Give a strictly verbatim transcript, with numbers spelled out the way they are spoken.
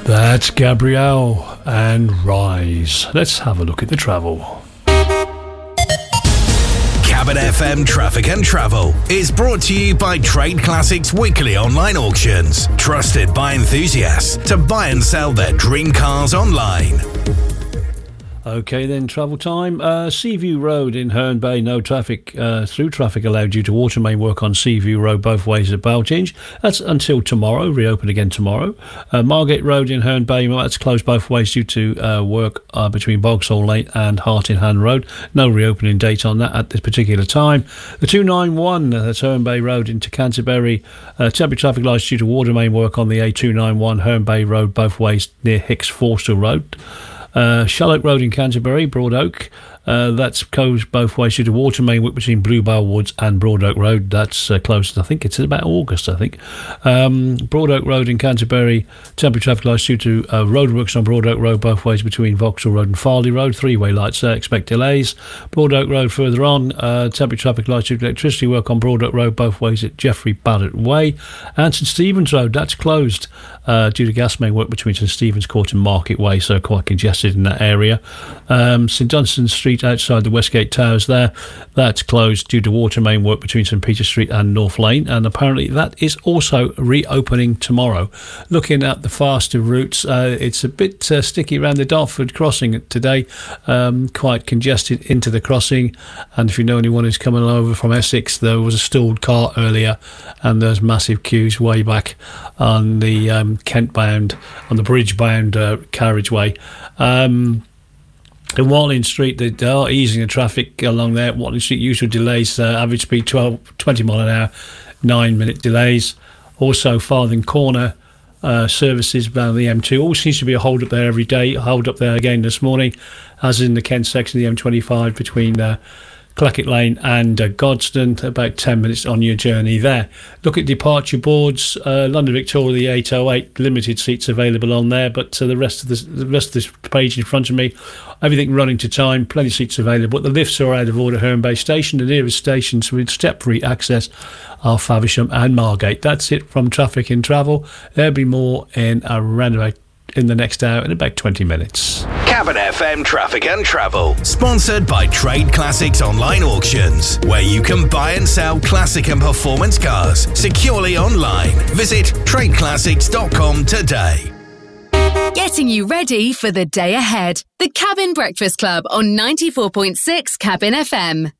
That's Gabrielle and Rise. Let's have a look at the travel. Cabin F M Traffic and Travel is brought to you by Trade Classics Weekly Online Auctions. Trusted by enthusiasts to buy and sell their dream cars online. Okay then, travel time. Uh, Seaview Road in Herne Bay, no traffic, uh, through traffic allowed due to water main work on Seaview Road both ways at Balchinge. That's until tomorrow, reopen again tomorrow. Uh, Margate Road in Herne Bay, that's closed both ways due to uh, work uh, between Bogsall Lane and Hart in Hand Road. No reopening date on that at this particular time. The two ninety-one, uh, that's Herne Bay Road into Canterbury, uh, temporary traffic lights due to water main work on the A two ninety-one Herne Bay Road both ways near Hicks Forster Road. Uh, Shallock Road in Canterbury, Broad Oak, uh, that's closed both ways due to water main work between Bluebell Woods and Broad Oak Road. That's uh, closed, I think it's about August, I think. Um, Broad Oak Road in Canterbury, temporary traffic lights due to uh, roadworks on Broad Oak Road both ways between Vauxhall Road and Farley Road. Three-way lights there, expect delays. Broad Oak Road further on, uh, temporary traffic lights due to electricity work on Broad Oak Road both ways at Geoffrey Ballot Way. And St Stephen's Road, that's closed uh, due to gas main work between St Stephen's Court and Market Way, so quite congested in that area. Um, St Dunstan Street outside the Westgate Towers there, that's closed due to water main work between St Peter Street and North Lane, and apparently that is also reopening tomorrow. Looking at the faster routes, uh, it's a bit uh, sticky around the Dartford crossing today, um, quite congested into the crossing, and if you know anyone who's coming over from Essex, there was a stalled car earlier and there's massive queues way back on the um, Kent bound, on the bridge bound uh, carriageway. Um, In Watling Street, they are easing the traffic along there. Watling Street, usual delays, uh, average speed twelve, twenty mile an hour, nine minute delays. Also, Farthing Corner uh, services around the M two. Always seems to be a hold up there every day. Hold up there again this morning, as in the Kent section of the M twenty-five between uh, Clackett Lane and uh, Godstone, about ten minutes on your journey there. Look at departure boards. uh, London Victoria, the eight oh eight, limited seats available on there, but uh, the rest of this, the rest of this page in front of me, everything running to time, plenty of seats available. The lifts are out of order. Herne Bay Station, the nearest stations with step-free access are Faversham and Margate. That's it from Traffic and Travel. There'll be more in around about in the next hour in about twenty minutes. Cabin F M Traffic and Travel, sponsored by Trade Classics Online Auctions, where you can buy and sell classic and performance cars securely online. Visit trade classics dot com today. Getting you ready for the day ahead. The Cabin Breakfast Club on ninety-four point six Cabin F M.